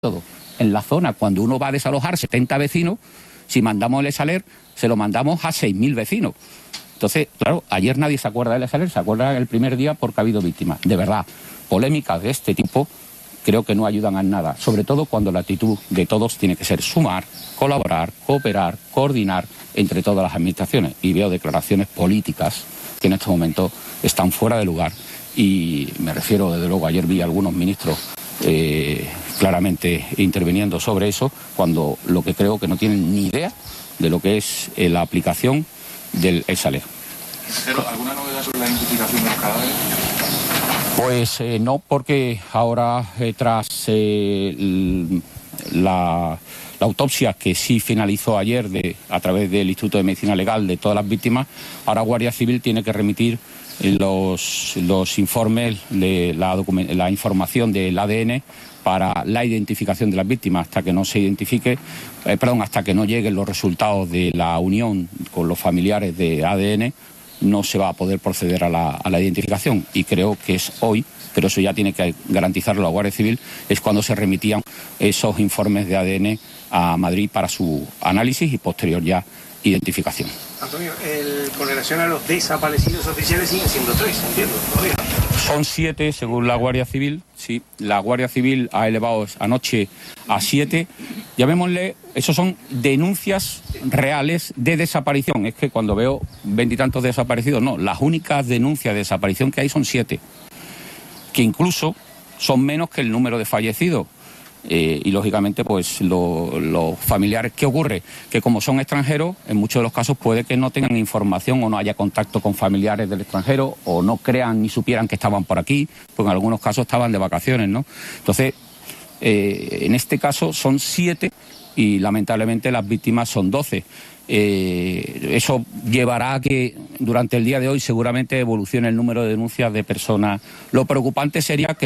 todo. En la zona, cuando uno va a desalojar 70 vecinos, si mandamos el ESALER, se lo mandamos a 6.000 vecinos. Entonces, claro, ayer nadie se acuerda del ESALER, se acuerda el primer día porque ha habido víctimas. De verdad, polémicas de este tipo creo que no ayudan a nada, sobre todo cuando la actitud de todos tiene que ser sumar, colaborar, cooperar, coordinar entre todas las administraciones. Y veo declaraciones políticas que en estos momentos están fuera de lugar. Y me refiero, desde luego, ayer vi a algunos ministros claramente interviniendo sobre eso, cuando lo que creo que no tienen ni idea de lo que es la aplicación del ESALER. ¿Alguna novedad sobre la identificación de los cadáveres? Pues no, porque ahora tras la autopsia que sí finalizó ayer a través del Instituto de Medicina Legal de todas las víctimas, ahora Guardia Civil tiene que remitir los informes de la información del ADN para la identificación de las víctimas. Hasta que no se identifique, hasta que no lleguen los resultados de la unión con los familiares de ADN, no se va a poder proceder a la identificación. Y creo que es hoy, pero eso ya tiene que garantizarlo la Guardia Civil, es cuando se remitían esos informes de ADN a Madrid para su análisis y posterior ya identificación. Antonio, con relación a los desaparecidos oficiales siguen siendo 3, entiendo, todavía. Son 7 según la Guardia Civil, sí. La Guardia Civil ha elevado anoche a 7. Llamémosle, esos son denuncias reales de desaparición. Es que cuando veo 20 y tantos desaparecidos, no, las únicas denuncias de desaparición que hay son 7, que incluso son menos que el número de fallecidos. Y lógicamente pues los familiares, ¿qué ocurre? Que como son extranjeros, en muchos de los casos puede que no tengan información o no haya contacto con familiares del extranjero o no crean ni supieran que estaban por aquí, pues en algunos casos estaban de vacaciones, ¿no? Entonces, en este caso son 7 y lamentablemente las víctimas son 12. Eso llevará a que durante el día de hoy seguramente evolucione el número de denuncias de personas. Lo preocupante sería que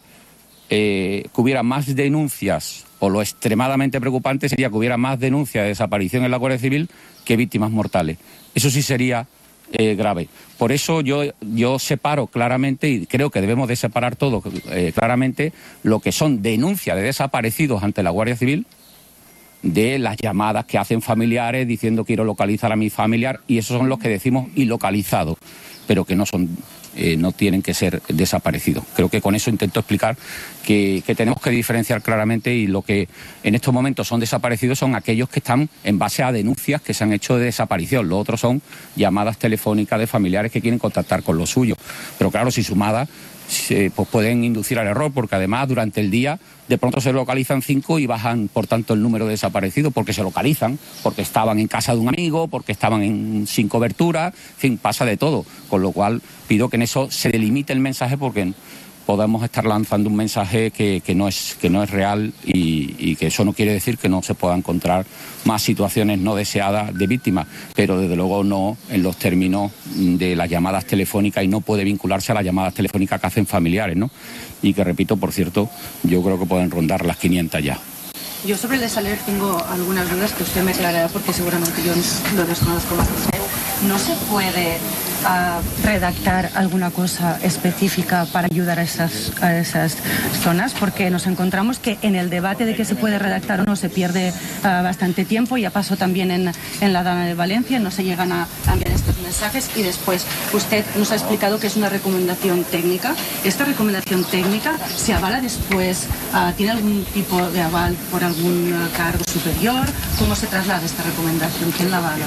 hubiera más denuncias, o lo extremadamente preocupante sería que hubiera más denuncias de desaparición en la Guardia Civil que víctimas mortales. Eso sí sería grave. Por eso yo separo claramente, y creo que debemos de separar todo claramente, lo que son denuncias de desaparecidos ante la Guardia Civil de las llamadas que hacen familiares diciendo quiero localizar a mi familiar, y esos son los que decimos ilocalizados, pero que no tienen que ser desaparecidos. Creo que con eso intento explicar que tenemos que diferenciar claramente, y lo que en estos momentos son desaparecidos son aquellos que están en base a denuncias que se han hecho de desaparición. Los otros son llamadas telefónicas de familiares que quieren contactar con los suyos. Pero claro, si sumadas, pues pueden inducir al error, porque además durante el día de pronto se localizan 5 y bajan por tanto el número de desaparecidos, porque se localizan, porque estaban en casa de un amigo, porque estaban sin cobertura, en fin, pasa de todo. Con lo cual pido que en eso se delimite el mensaje, porque podemos estar lanzando un mensaje que no es real, y que eso no quiere decir que no se puedan encontrar más situaciones no deseadas de víctimas, pero desde luego no en los términos de las llamadas telefónicas, y no puede vincularse a las llamadas telefónicas que hacen familiares, ¿no? Y que, repito, por cierto, yo creo que pueden rondar las 500 ya. Yo sobre el ESALER tengo algunas dudas que usted me aclarará, porque seguramente yo lo desconozco más que usted. ¿No se puede redactar alguna cosa específica para ayudar a esas zonas? Porque nos encontramos que en el debate de que se puede redactar o no se pierde bastante tiempo. Ya pasó también en la Dana de Valencia, no se llegan a enviar estos mensajes, y después usted nos ha explicado que es una recomendación técnica. ¿Esta recomendación técnica se avala después? ¿Tiene algún tipo de aval por algún cargo superior? ¿Cómo se traslada esta recomendación? ¿Quién la avala?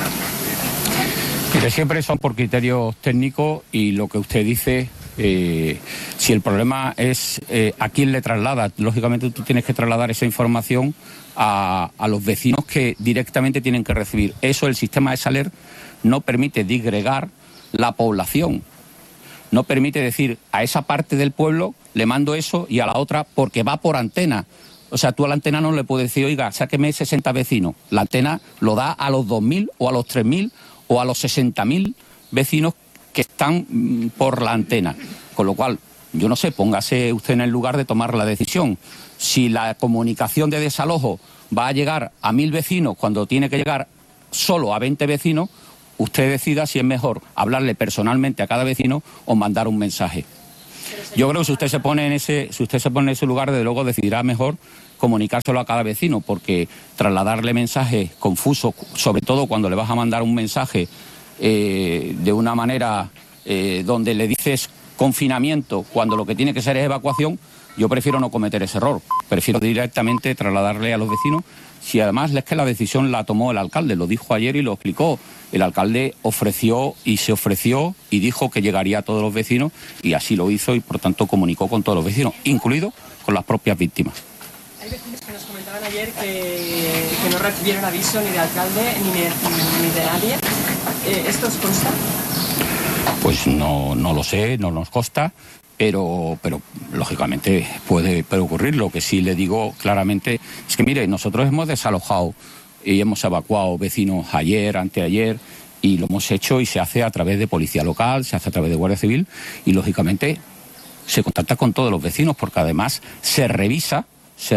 Mire, siempre son por criterios técnicos, y lo que usted dice, si el problema es a quién le traslada, lógicamente tú tienes que trasladar esa información a los vecinos que directamente tienen que recibir. Eso, el sistema de ESALER no permite disgregar la población, no permite decir a esa parte del pueblo le mando eso y a la otra porque va por antena. O sea, tú a la antena no le puedes decir, oiga, sáqueme 60 vecinos. La antena lo da a los 2.000 o a los 3.000 o a los 60.000 vecinos que están por la antena. Con lo cual, yo no sé, póngase usted en el lugar de tomar la decisión. Si la comunicación de desalojo va a llegar a 1.000 vecinos cuando tiene que llegar solo a 20 vecinos, usted decida si es mejor hablarle personalmente a cada vecino o mandar un mensaje. Yo creo que si usted se pone en ese lugar, desde luego decidirá mejor comunicárselo a cada vecino, porque trasladarle mensajes confusos, sobre todo cuando le vas a mandar un mensaje de una manera donde le dices confinamiento cuando lo que tiene que ser es evacuación, yo prefiero no cometer ese error. Prefiero directamente trasladarle a los vecinos. Si además es que la decisión la tomó el alcalde, lo dijo ayer y lo explicó. El alcalde ofreció y dijo que llegaría a todos los vecinos, y así lo hizo, y por tanto comunicó con todos los vecinos, incluido con las propias víctimas. Hay vecinos que nos comentaban ayer que no recibieron aviso ni de alcalde ni de nadie. ¿Esto os consta? Pues no lo sé, no nos consta, pero lógicamente puede ocurrir. Lo que sí le digo claramente es que, mire, nosotros hemos desalojado y hemos evacuado vecinos ayer, anteayer, y lo hemos hecho y se hace a través de policía local, se hace a través de Guardia Civil, y lógicamente se contacta con todos los vecinos, porque además se revisa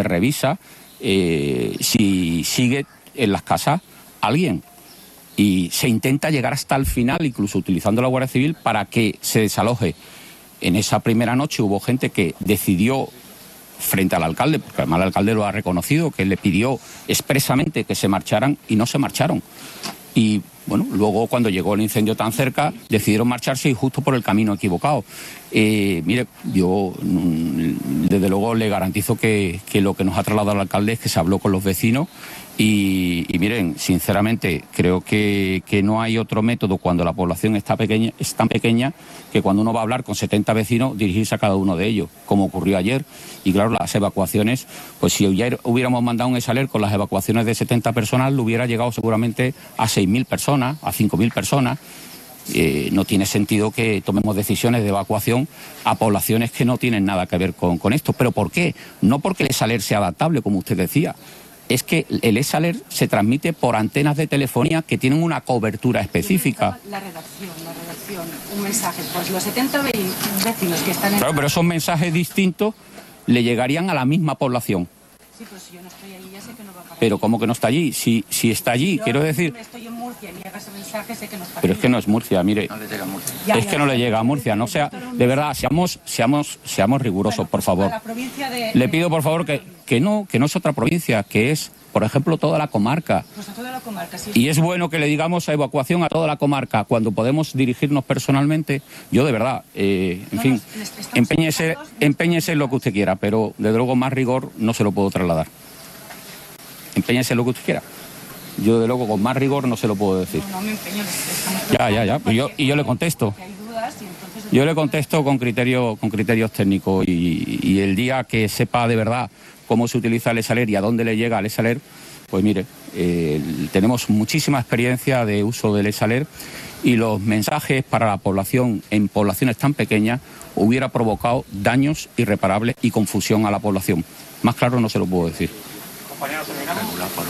si sigue en las casas alguien. Y se intenta llegar hasta el final, incluso utilizando la Guardia Civil, para que se desaloje. En esa primera noche hubo gente que decidió, frente al alcalde, porque además el alcalde lo ha reconocido, que le pidió expresamente que se marcharan, y no se marcharon. Y bueno, luego cuando llegó el incendio tan cerca, decidieron marcharse, y justo por el camino equivocado. Mire, yo desde luego le garantizo que lo que nos ha trasladado el alcalde es que se habló con los vecinos. Y miren, sinceramente, creo que no hay otro método cuando la población es tan pequeña que cuando uno va a hablar con 70 vecinos, dirigirse a cada uno de ellos, como ocurrió ayer. Y claro, las evacuaciones, pues si ayer hubiéramos mandado un ESALER con las evacuaciones de 70 personas, lo hubiera llegado seguramente a 6.000 personas, a 5.000 personas. No tiene sentido que tomemos decisiones de evacuación a poblaciones que no tienen nada que ver con esto. ¿Pero por qué? No porque el ESALER sea adaptable, como usted decía. Es que el ESALER se transmite por antenas de telefonía que tienen una cobertura específica. La redacción, un mensaje, pues los 70 vecinos que están en... Claro, pero esos mensajes distintos le llegarían a la misma población. Sí, pero si yo no estoy allí, ya sé que no va a parar. Pero ¿cómo que no está allí? Si está allí, yo, quiero decir... Estoy en Murcia y me llega ese mensaje, sé que no está. Pero es que no es Murcia, mire. No le llega a Murcia. Es que no le llega a Murcia, no sea... De verdad, seamos rigurosos, por favor. A la provincia de... Le pido, por favor, que no es otra provincia, que es, por ejemplo, toda la comarca. Pues a toda la comarca, sí. Y es bueno que le digamos a evacuación a toda la comarca cuando podemos dirigirnos personalmente. Yo, de verdad, en fin, empeñese en lo que usted quiera, pero desde luego más rigor no se lo puedo trasladar. Empeñese en lo que usted quiera. Yo, de luego, con más rigor no se lo puedo decir. No me empeño. Ya. Pues yo le contesto. Yo le contesto con criterios técnicos, y el día que sepa de verdad cómo se utiliza el ESALER y a dónde le llega el ESALER, pues mire, tenemos muchísima experiencia de uso del ESALER, y los mensajes para la población en poblaciones tan pequeñas hubiera provocado daños irreparables y confusión a la población. Más claro no se lo puedo decir. Compañero, terminamos.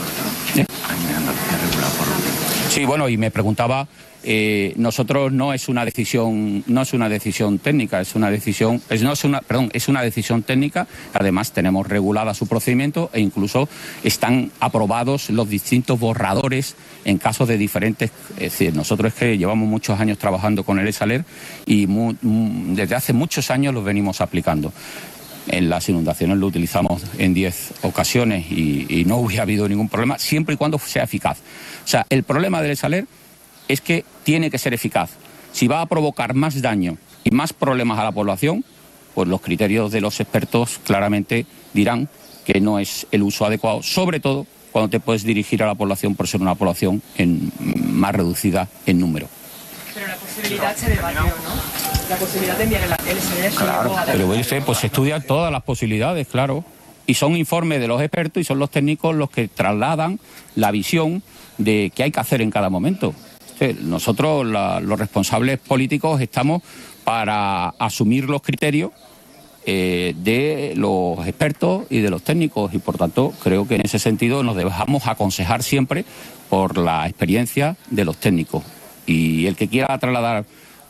Sí, bueno, y me preguntaba, nosotros no es una decisión técnica, es una decisión técnica. Además tenemos regulada su procedimiento, e incluso están aprobados los distintos borradores en casos de diferentes. Es decir, nosotros es que llevamos muchos años trabajando con el ESALER, y desde hace muchos años los venimos aplicando. En las inundaciones lo utilizamos en 10 ocasiones y no hubiera habido ningún problema, siempre y cuando sea eficaz. O sea, el problema del ESALER es que tiene que ser eficaz. Si va a provocar más daño y más problemas a la población, pues los criterios de los expertos claramente dirán que no es el uso adecuado, sobre todo cuando te puedes dirigir a la población por ser una población más reducida en número. Pero la posibilidad se debatió, ¿no? La posibilidad de enviar el ESALER. Claro, pero pues se estudian todas las posibilidades, claro. Y son informes de los expertos, y son los técnicos los que trasladan la visión de qué hay que hacer en cada momento. Nosotros, los responsables políticos, estamos para asumir los criterios de los expertos y de los técnicos, y por tanto creo que en ese sentido nos debemos aconsejar siempre por la experiencia de los técnicos. Y el que quiera trasladar...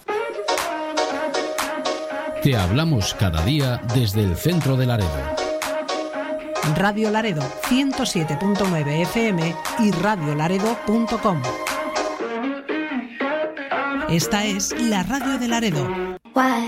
Te hablamos cada día desde el centro de Laredo. Radio Laredo 107.9 FM y radiolaredo.com. Esta es la radio de Laredo.